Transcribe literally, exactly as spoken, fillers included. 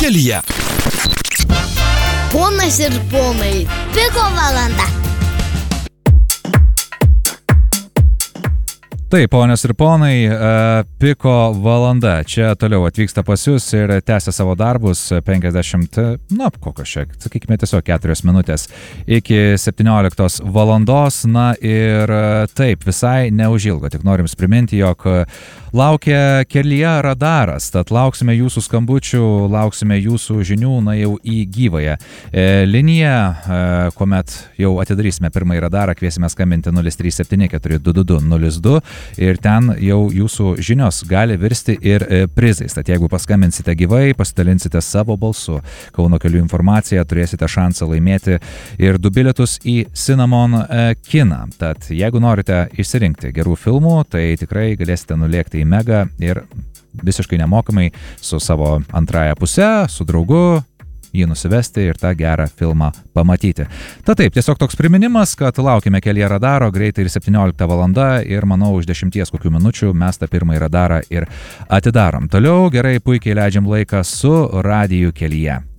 kelyje. Ponas ir ponai, Piko valanda. Taip, ponios ir ponai, Piko valanda. Čia toliau atvyksta pas jūs ir tęsia savo darbus penkiasdešimt, na, kokios čia, sakykime, tiesiog keturios minutės iki septynioliktos valandos. Na ir taip, visai neužilgo, tik norim priminti, jog laukia kelyje radaras, tad lauksime jūsų skambučių, lauksime jūsų žinių, na jau į gyvąją liniją, kuomet jau atidarysime pirmąjį radarą, kviesime skambinti nulis trys septyni keturi du du du nulis du. Ir ten jau jūsų žinios gali virsti ir prizais. Tad jeigu paskambinsite gyvai, pasidalinsite savo balsu Kauno kelių informaciją, turėsite šansą laimėti ir du bilietus į Cinnamon kiną. Tad jeigu norite išsirinkti gerų filmų, tai tikrai galėsite nulėkti į Mega ir visiškai nemokamai su savo antrąja puse, su draugu, jį nusivesti ir tą gerą filmą pamatyti. Ta taip, tiesiog toks priminimas, kad laukime kelyje radaro, greitai ir septyniolikta valanda ir manau už dešimties kokių minučių mes tą pirmąjį radarą ir atidarom. Toliau gerai, puikiai leidžiam laiką su Radiju kelyje.